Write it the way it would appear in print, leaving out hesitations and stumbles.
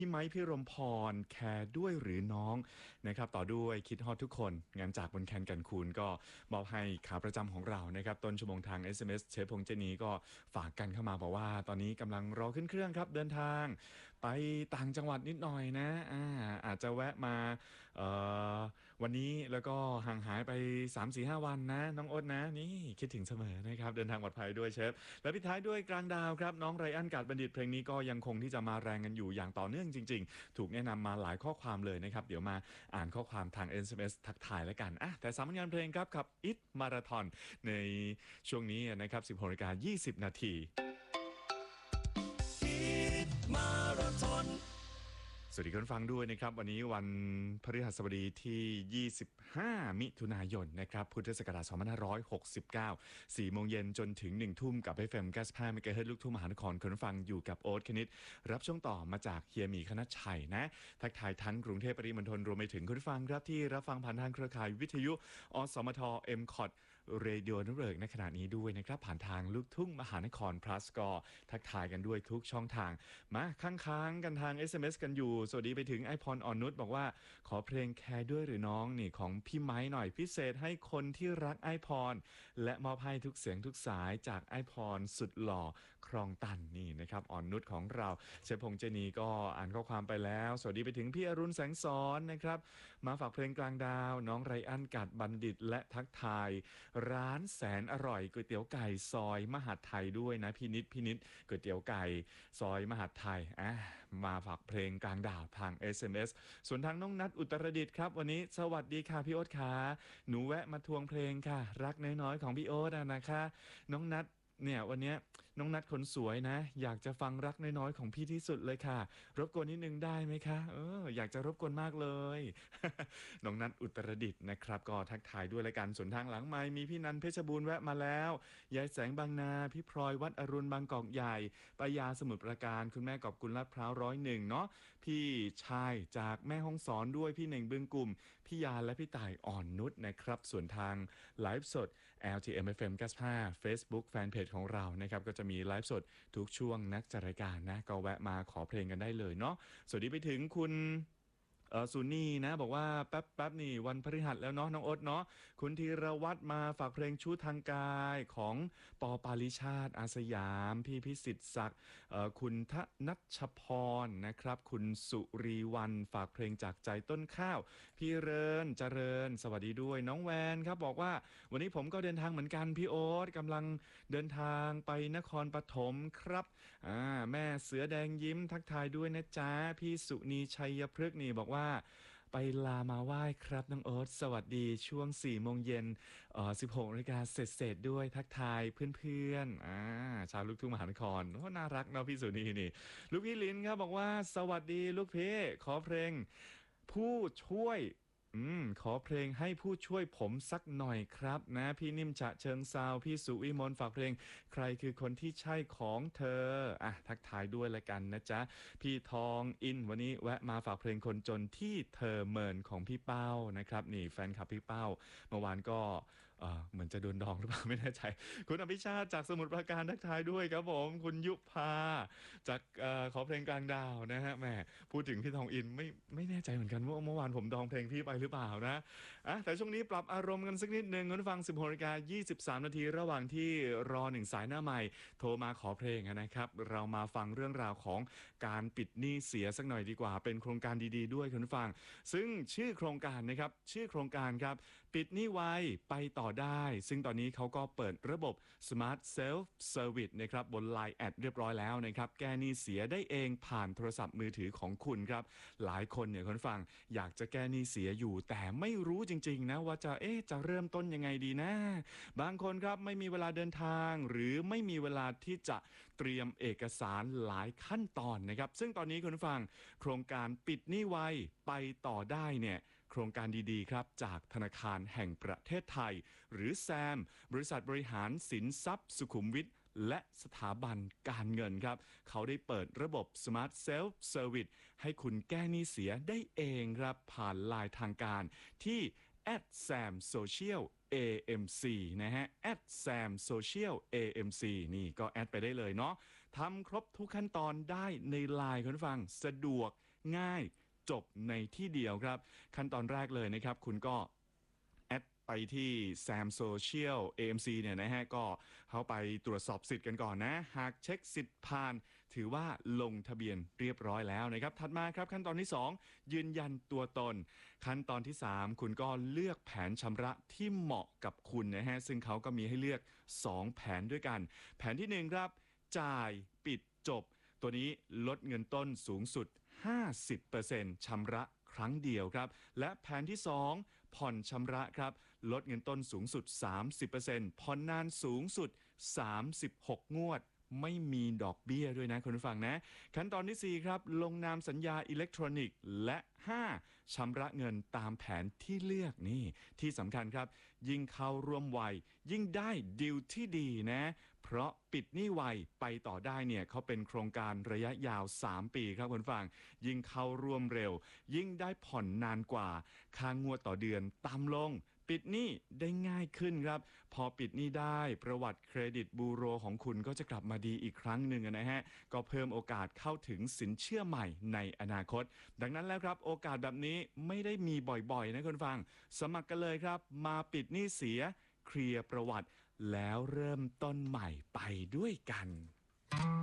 พี่ไม้พี่รมพรแคร์ด้วยหรือน้องนะครับต่อด้วยคิดฮอดทุกคนงานจากบนแคนกันคูนก็มอบให้ขาประจำของเรานะครับต้นชั่วโมงทาง SMS เชฟพงษ์เจนีก็ฝากกันเข้ามาบอกว่าตอนนี้กำลังรอขึ้นเครื่องครับเดินทางไปต่างจังหวัดนิดหน่อยนะอาจจะแวะมาเอ่อวันนี้แล้วก็ห่างหายไป3-4-5วันนะน้องโอ๊ตนะนี่คิดถึงเสมอนะครับเดินทางปลอดภัยด้วยเชฟและปิดท้ายด้วยกลางดาวครับน้องไรอันกาดบัณฑิตเพลงนี้ก็ยังคงที่จะมาแรงกันอยู่อย่างต่อเนื่องจริงๆถูกแนะนำมาหลายข้อความเลยนะครับเดี๋ยวมาอ่านข้อความทาง SMS ทักทายแล้วกันแต่สามงานเพลงครับกับอิทมาราธอนในช่วงนี้นะครับ16:20 นาทีมาราธอนสวัสดีคุณฟังด้วยนะครับวันนี้วันพฤหัสบดีที่25มิถุนายนนะครับพุทธศักราช2569 4 โมงเย็นจนถึง1 ทุ่มกับ FM 95 MHz ลูกทุ่งมหานครคุณฟังอยู่กับโอ๊ตคณิตรับช่วงต่อมาจากเฮียหมีคณัชชัยนะทักทายทั้งกรุงเทพปริมณฑลรวมไปถึงคุณฟังครับที่รับฟังผ่านทางเครือข่ายวิทยุอสมท MCOT เรดิโอนัเริกในขณะนี้ด้วยนะครับผ่านทางลูกทุ่งมหานคร plus ก็ทักทายกันด้วยทุกช่องทางมาค้างๆกันทาง SMS กันอยู่สวัสดีไปถึงไอพรอ่อนนุชบอกว่าขอเพลงแคร์ด้วยหรือน้องนี่ของพี่ไม้หน่อยพิเศษให้คนที่รักไอพรและมอบให้ทุกเสียงทุกสายจากไอพรสุดหล่อครองตันนี่นะครับอ่อนนุชของเราเชฟพงษ์เจนีก็อ่านข้อความไปแล้วสวัสดีไปถึงพี่อรุณแสงสอนนะครับมาฝากเพลงกลางดาวน้องไรอันกาดบัณฑิตและทักทายร้านแสนอร่อยก๋วยเตี๋ยวไก่ซอยมหาดไทยด้วยนะพี่นิดก๋วยเตี๋ยวไก่ซอยมหาดไทยมาฝากเพลงกลางดาวทาง SMS ส่วนทางน้องนัทอุตรดิตถ์ครับวันนี้สวัสดีค่ะพี่โอ๊ตค่ะหนูแวะมาทวงเพลงค่ะรักน้อยๆของพี่โอ๊ตนะคะน้องนัทเนี่ยวันนี้น้องนัทคนสวยนะอยากจะฟังรักน้อยๆของพี่ที่สุดเลยค่ะรบกวนนิดนึงได้ไหมคะอยากจะรบกวนมากเลยน้องนัทอุตรดิตถ์นะครับก็ทักทายด้วยละกันส่วนทางหลังไมค์มีพี่นันเพชรบูรณ์แวะมาแล้วยายแสงบางนาพี่พลอยวัดอรุณบางกอกใหญ่ปายาสมุทรปราการคุณแม่กอบกุลลาดพร้าว101เนาะพี่ชายจากแม่ฮ่องสอนด้วยพี่เน่งบึงกลุ่มพี่ยาและพี่ต่ายอ่อนนุชนะครับส่วนทางไลฟ์สด LTM FM 95 Facebook Fanpage ของเรานะครับก็จะมีไลฟ์สดทุกช่วงนักจัดรายการนะก็แวะมาขอเพลงกันได้เลยเนาะสวัสดีไปถึงคุณสุนีนะบอกว่าแป๊บนี่วันพฤหัสแล้วเนาะน้องโอ๊ตเนาะคุณธีรวัตรมาฝากเพลงชูทางกายของปอปาลิชาติอาสยามพี่พิสิทธิ์ศักดิ์คุณทนัชพรนะครับคุณสุรีวันฝากเพลงจากใจต้นข้าวพี่เริญเจริญสวัสดีด้วยน้องแวนครับบอกว่าวันนี้ผมก็เดินทางเหมือนกันพี่โอ๊ตกำลังเดินทางไปนครปฐมครับแม่เสือแดงยิ้มทักทายด้วยนะจ๊ะพี่สุนีชัยพฤกษ์นี่บอกว่าไปลามาไหว้ครับน้องโอ๊ตสวัสดีช่วง4 โมงเย็น16 นาฬิกาเสร็จด้วยทักทายเพื่อนๆชาวลูกทุ่งมหานครน่ารักเนาะพี่สุนีนี่ลูกพี่ลินครับบอกว่าสวัสดีลูกพี่ขอเพลงผู้ช่วยขอเพลงให้ผู้ช่วยผมสักหน่อยครับนะพี่นิ่มฉะเชิงซาวพี่สุวิมลฝากเพลงใครคือคนที่ใช่ของเธอทักทายด้วยละกันนะจ๊ะพี่ทองอินวันนี้แวะมาฝากเพลงคนจนที่เธอเมินของพี่เป้านะครับนี่แฟนคลับพี่เป้าเมื่อวานก็เหมือนจะโดนดองหรือเปล่าไม่แน่ใจคุณอภิชาติจากสมุทรปราการทักทายด้วยครับผมคุณยุพาจากขอเพลงกลางดาวนะฮะแหมพูดถึงพี่ทองอินไม่แน่ใจเหมือนกันว่าเมื่อวานผมดองเพลงพี่ไปหรือเปล่านะแต่ช่วงนี้ปรับอารมณ์กันสักนิดนึงคุณฟัง 16:23 นาทีระหว่างที่รอ1 สายหน้าใหม่โทรมาขอเพลงนะครับเรามาฟังเรื่องราวของการปิดหนี้เสียสักหน่อยดีกว่าเป็นโครงการดีๆด้วยคุณฟังซึ่งชื่อโครงการนะครับชื่อโครงการครับปิดหนี้ไวไปต่อได้ซึ่งตอนนี้เขาก็เปิดระบบ Smart Self Service นะครับบน Line แอดเรียบร้อยแล้วนะครับแก้หนี้เสียได้เองผ่านโทรศัพท์มือถือของคุณครับหลายคนเนี่ยคุณฟังอยากจะแก้หนี้เสียอยู่แต่ไม่รู้จริงๆนะว่าจะเริ่มต้นยังไงดีนะบางคนครับไม่มีเวลาเดินทางหรือไม่มีเวลาที่จะเตรียมเอกสารหลายขั้นตอนนะครับซึ่งตอนนี้คุณฟังโครงการปิดหนี้ไวไปต่อได้เนี่ยโครงการดีๆครับจากธนาคารแห่งประเทศไทยหรือแซมบริษัทบริหารสินทรัพย์สุขุมวิทและสถาบันการเงินครับเขาได้เปิดระบบ Smart Self Service ให้คุณแก้หนี้เสียได้เองครับผ่านไลน์ทางการที่ @samsocial AMC นะฮะ @samsocial AMC นี่ก็แอดไปได้เลยเนาะทำครบทุกขั้นตอนได้ในไลน์คุณฟังสะดวกง่ายจบในที่เดียวครับขั้นตอนแรกเลยนะครับคุณก็แอดไปที่ SAM Social AMC เนี่ยนะฮะก็เข้าไปตรวจสอบสิทธิ์กันก่อนนะหากเช็คสิทธิ์ผ่านถือว่าลงทะเบียนเรียบร้อยแล้วนะครับถัดมาครับขั้นตอนที่2ยืนยันตัวตนขั้นตอนที่3คุณก็เลือกแผนชำระที่เหมาะกับคุณนะฮะซึ่งเขาก็มีให้เลือก2แผนด้วยกันแผนที่1ครับจ่ายปิดจบตัวนี้ลดเงินต้นสูงสุด 50% ชำระครั้งเดียวครับและแผนที่2ผ่อนชำระครับลดเงินต้นสูงสุด 30% ผ่อนนานสูงสุด 36 งวดไม่มีดอกเบี้ยด้วยนะคุณผู้ฟังนะขั้นตอนที่4ครับลงนามสัญญาอิเล็กทรอนิกส์และ5ชำระเงินตามแผนที่เลือกนี่ที่สำคัญครับยิ่งเข้าร่วมไวยิ่งได้ดีลที่ดีนะเพราะปิดหนี้ไวไปต่อได้เนี่ยเขาเป็นโครงการระยะยาว3ปีครับคุณผู้ฟังยิ่งเข้าร่วมเร็วยิ่งได้ผ่อนนานกว่าค่างวดต่อเดือนต่ำลงปิดหนี้ได้ง่ายขึ้นครับพอปิดหนี้ได้ประวัติเครดิตบูโรของคุณก็จะกลับมาดีอีกครั้งหนึ่งนะฮะก็เพิ่มโอกาสเข้าถึงสินเชื่อใหม่ในอนาคตดังนั้นแล้วครับโอกาสแบบนี้ไม่ได้มีบ่อยๆนะคุณฟังสมัครกันเลยครับมาปิดหนี้เสียเคลียร์ประวัติแล้วเริ่มต้นใหม่ไปด้วยกัน